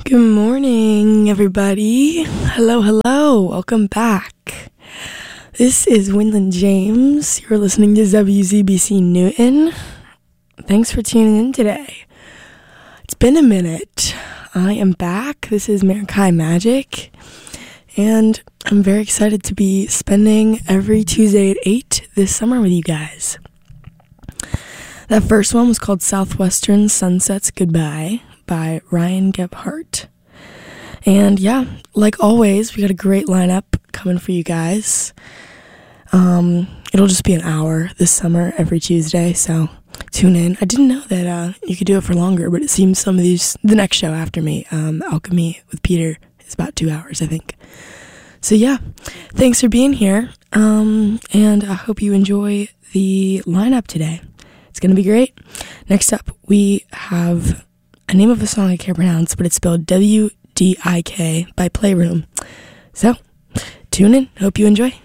Good morning, everybody. Hello. Welcome back. This is Wynland James. You're listening to WZBC Newton. Thanks for tuning in today. It's been a minute. I am back. This is Marikai Magic. And I'm very excited to be spending every Tuesday at 8 this summer with you guys. That first one was called Southwestern Sunsets Goodbye by Ryan Gebhardt. And yeah, like always, we got a great lineup coming for you guys. It'll just be an hour this summer every Tuesday, so tune in. I didn't know that you could do it for longer, but it seems some of these, the next show after me, Alchemy with Peter, is about 2 hours, I think. So yeah, thanks for being here, and I hope you enjoy the lineup today. It's going to be great. Next up, we have a name of a song I can't pronounce, but it's spelled WDIK by Playroom. So, tune in. Hope you enjoy.